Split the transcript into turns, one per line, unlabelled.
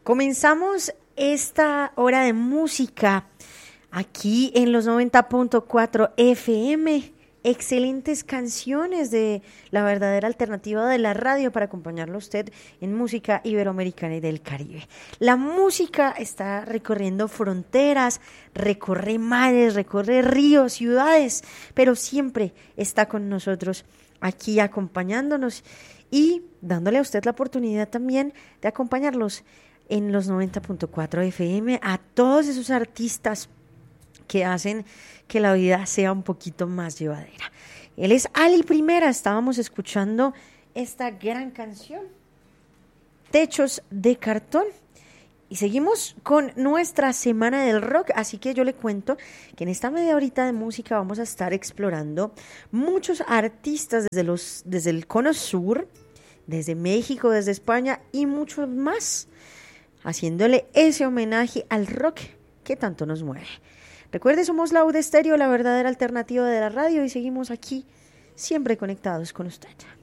Comenzamos esta hora de música aquí en los 90.4 FM. Excelentes canciones de la verdadera alternativa de la radio para acompañarlo a usted en música iberoamericana y del Caribe. La música está recorriendo fronteras, recorre mares, recorre ríos, ciudades, pero siempre está con nosotros aquí acompañándonos y dándole a usted la oportunidad también de acompañarlos en los 90.4 FM a todos esos artistas que hacen que la vida sea un poquito más llevadera. Él es Ali Primera, estábamos escuchando esta gran canción, Techos de Cartón, y seguimos con nuestra Semana del Rock, así que yo le cuento que en esta media horita de música vamos a estar explorando muchos artistas desde el Cono Sur, desde México, desde España y muchos más, haciéndole ese homenaje al rock que tanto nos mueve. Recuerde, somos Loud Estéreo, la verdadera alternativa de la radio, y seguimos aquí siempre conectados con usted.